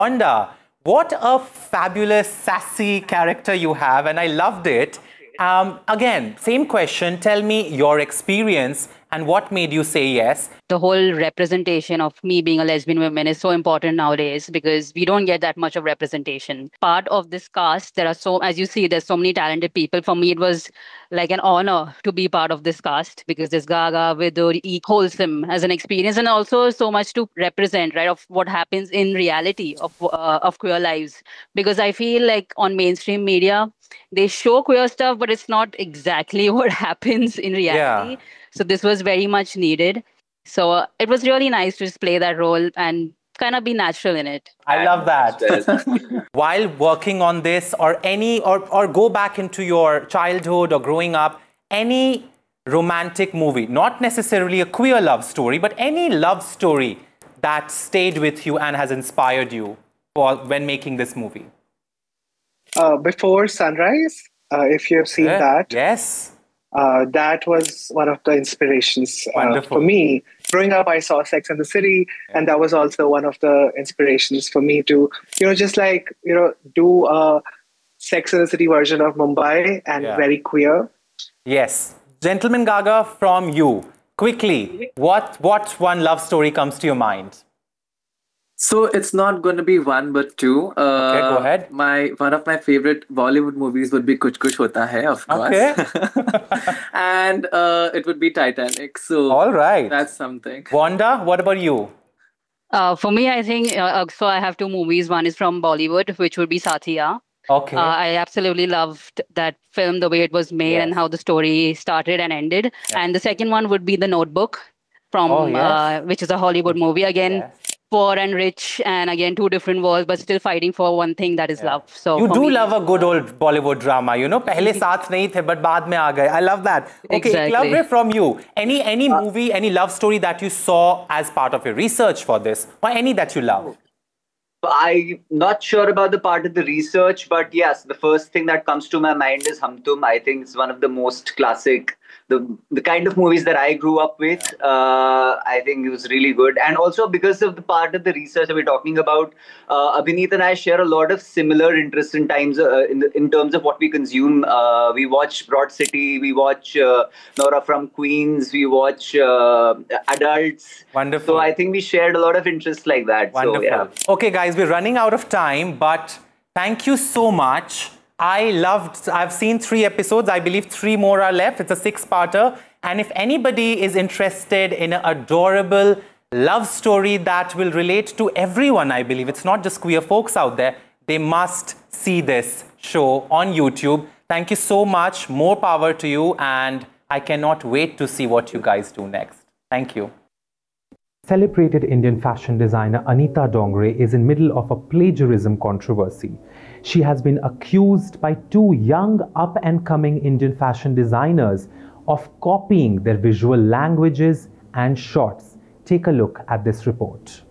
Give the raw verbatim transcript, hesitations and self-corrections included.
Wanda, what a fabulous, sassy character you have, and I loved it. Um, again, same question. Tell me your experience and what made you say yes. The whole representation of me being a lesbian woman is so important nowadays because we don't get that much of representation. Part of this cast, there are so, as you see, there's so many talented people. For me, it was like an honor to be part of this cast because there's Gaga, Vidur, E, wholesome as an experience, and also so much to represent, right, of what happens in reality of uh, of queer lives. Because I feel like on mainstream media, they show queer stuff, but it's not exactly what happens in reality. Yeah. So this was very much needed. So uh, it was really nice to just play that role and kind of be natural in it. I love that. While working on this, or any, or, or go back into your childhood or growing up, any romantic movie, not necessarily a queer love story, but any love story that stayed with you and has inspired you for when making this movie? Uh, before Sunrise, uh, if you have seen Yeah. that. Yes. Uh, that was one of the inspirations uh, for me. Growing up, I saw Sex and the City, yeah. and that was also one of the inspirations for me to, you know, just like, you know, do a Sex and the City version of Mumbai and yeah. very queer. Yes. Gentleman Gaga, from you, quickly, what, what one love story comes to your mind? So it's not going to be one but two. Uh, okay, go ahead. My one of my favorite Bollywood movies would be Kuch Kuch Hota Hai, of course. Okay. And uh, it would be Titanic. So all right, that's something. Wanda, what about you? Uh, for me, I think uh, so. I have two movies. One is from Bollywood, which would be Sathiya. Okay. Uh, I absolutely loved that film, the way it was made yes. and how the story started and ended. Yes. And the second one would be The Notebook, from oh, yes. uh, which is a Hollywood movie again. Yes. Poor and rich, and again two different worlds, but still fighting for one thing, that is yeah. love. So you do me, love a good old Bollywood drama, you know. Pehle saath nahi the, but baad mein aa gaye. I love that. Okay, exactly. Eklavya, from you, any any uh, movie, any love story that you saw as part of your research for this, or any that you love? I'm not sure about the part of the research, but yes, the first thing that comes to my mind is Hum Tum. I think it's one of the most classic, the the kind of movies that I grew up with. Yeah. Uh, I think it was really good. And also because of the part of the research that we're talking about, uh, Abhineet and I share a lot of similar interests in times uh, in, the, in terms of what we consume. Uh, we watch Broad City, we watch uh, Nora from Queens, we watch uh, adults. Wonderful. So I think we shared a lot of interests like that. Wonderful. So, yeah. Okay, guys, we're running out of time, but thank you so much. I loved, I've seen three episodes. I believe three more are left. It's a six-parter. And if anybody is interested in an adorable love story that will relate to everyone, I believe, it's not just queer folks out there, they must see this show on YouTube. Thank you so much. More power to you. And I cannot wait to see what you guys do next. Thank you. Celebrated Indian fashion designer Anita Dongre is in middle of a plagiarism controversy. She has been accused by two young up-and-coming Indian fashion designers of copying their visual languages and shots. Take a look at this report.